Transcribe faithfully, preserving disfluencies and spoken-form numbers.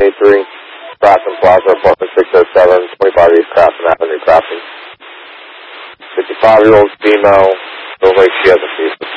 three, Crafton Plaza, apartment six oh seven, twenty-five East Crafton Avenue, Crafton. fifty-five-year-old female, looks like she has a fever.